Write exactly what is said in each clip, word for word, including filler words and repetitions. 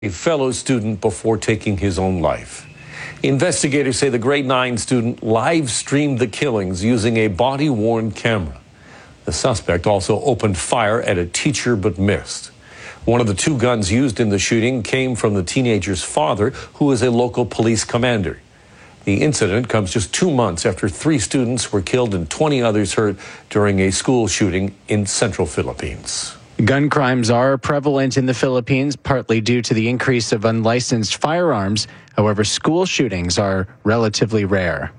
a fellow student before taking his own life. Investigators say the grade nine student live-streamed the killings using a body-worn camera. The suspect also opened fire at a teacher but missed. One of the two guns used in the shooting came from the teenager's father, who is a local police commander. The incident comes just two months after three students were killed and twenty others hurt during a school shooting in central Philippines. Gun crimes are prevalent in the Philippines, partly due to the increase of unlicensed firearms. However, school shootings are relatively rare.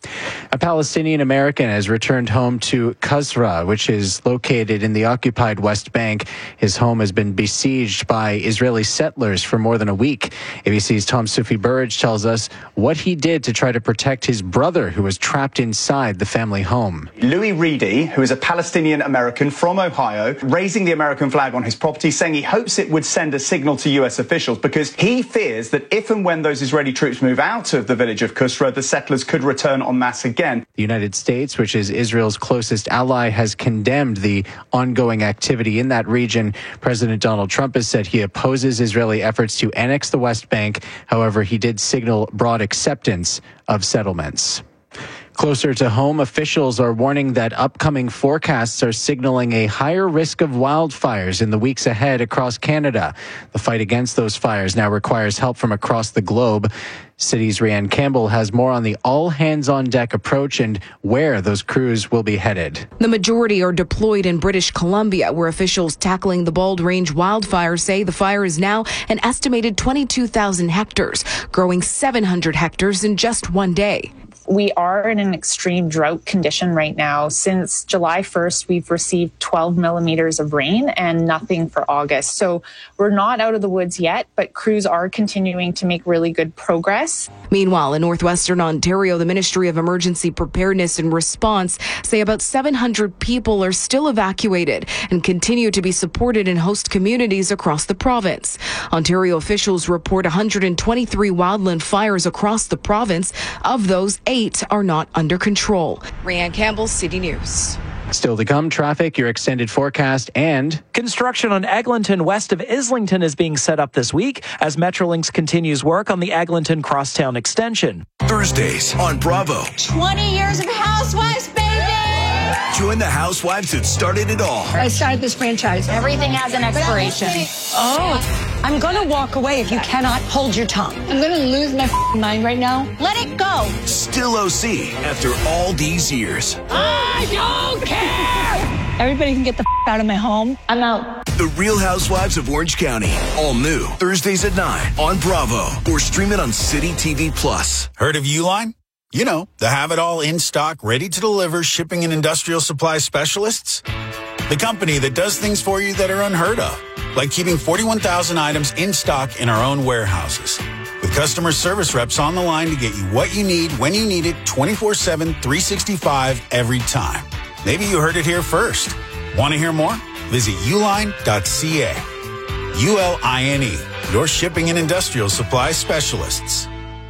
A Palestinian American has returned home to Qusra, which is located in the occupied West Bank. His home has been besieged by Israeli settlers for more than a week. A B C's Tom Sufi Burridge tells us what he did to try to protect his brother, who was trapped inside the family home. Louis Reedy, who is a Palestinian American from Ohio, raising the American flag on his property, saying he hopes it would send a signal to U S officials because he fears that if and when those Israeli troops move out of the village of Qusra, the settlers could return en masse again. The United States, which is Israel's closest ally, has condemned the ongoing activity in that region. President Donald Trump has said he opposes Israeli efforts to annex the West Bank. However, he did signal broad acceptance of settlements. Closer to home, officials are warning that upcoming forecasts are signaling a higher risk of wildfires in the weeks ahead across Canada. The fight against those fires now requires help from across the globe. City's Rianne Campbell has more on the all-hands-on-deck approach and where those crews will be headed. The majority are deployed in British Columbia, where officials tackling the Bald Range wildfire say the fire is now an estimated twenty-two thousand hectares, growing seven hundred hectares in just one day. We are in an extreme drought condition right now. Since July first, we've received twelve millimeters of rain and nothing for August. So we're not out of the woods yet, but crews are continuing to make really good progress. Meanwhile, in northwestern Ontario, the Ministry of Emergency Preparedness and Response say about seven hundred people are still evacuated and continue to be supported in host communities across the province. Ontario officials report one hundred twenty-three wildland fires across the province. Of those, eight are not under control. Rianne Campbell, City News. Still to come, traffic, your extended forecast, and construction on Eglinton west of Islington is being set up this week as Metrolinx continues work on the Eglinton Crosstown extension. Thursdays on Bravo. twenty years of Housewives, baby! Join the housewives that started it all. I started this franchise. Everything has an expiration. Oh. I'm going to walk away if you cannot hold your tongue. I'm going to lose my mind right now. Let it go. Still O C after all these years. I don't care. Everybody can get the out of my home. I'm out. The Real Housewives of Orange County. All new. Thursdays at nine on Bravo. Or stream it on City T V Plus. Heard of Uline? You know, the have-it-all in-stock, ready-to-deliver shipping and industrial supply specialists. The company that does things for you that are unheard of, like keeping forty-one thousand items in stock in our own warehouses. With customer service reps on the line to get you what you need, when you need it, twenty-four seven, three sixty-five, every time. Maybe you heard it here first. Want to hear more? Visit uline dot c a. U L I N E, your shipping and industrial supply specialists.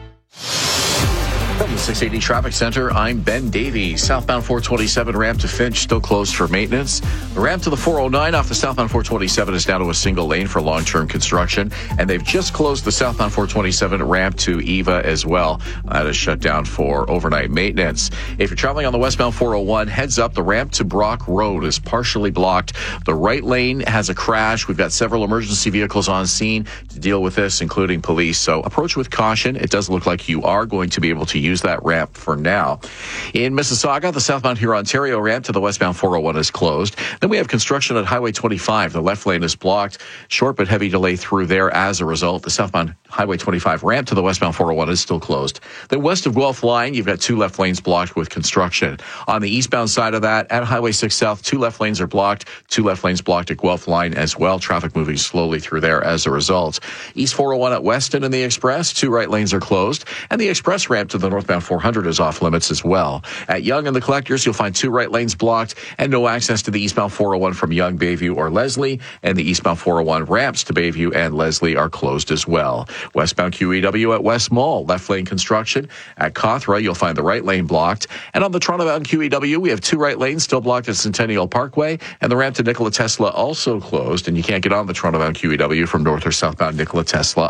From the six eighty Traffic Center, I'm Ben Davies. Southbound four twenty-seven ramp to Finch still closed for maintenance. The ramp to the four oh nine off the southbound four twenty-seven is down to a single lane for long-term construction, and they've just closed the southbound four twenty-seven ramp to Eva as well. That is shut down for overnight maintenance. If you're traveling on the westbound four oh one, heads up, the ramp to Brock Road is partially blocked. The right lane has a crash. We've got several emergency vehicles on scene to deal with this, including police. So approach with caution. It does look like you are going to be able to use that ramp for now. In Mississauga, the southbound Huron-Ontario ramp to the westbound four oh one is closed. Then we have construction at Highway twenty-five. The left lane is blocked. Short but heavy delay through there as a result. The southbound Highway twenty-five ramp to the westbound four oh one is still closed. Then west of Guelph Line, you've got two left lanes blocked with construction. On the eastbound side of that, at Highway six South, two left lanes are blocked. Two left lanes blocked at Guelph Line as well. Traffic moving slowly through there as a result. East four oh one at Weston and the Express, two right lanes are closed. And the express ramp to the northbound westbound four hundred is off limits as well. At Yonge and the Collectors, you'll find two right lanes blocked and no access to the eastbound four oh one from Yonge, Bayview, or Leslie, and the eastbound four oh one ramps to Bayview and Leslie are closed as well. Westbound Q E W at West Mall, left lane construction. At Cawthra, you'll find the right lane blocked. And on the Toronto-bound Q E W, we have two right lanes still blocked at Centennial Parkway, and the ramp to Nikola Tesla also closed, and you can't get on the Toronto-bound Q E W from north or southbound Nikola Tesla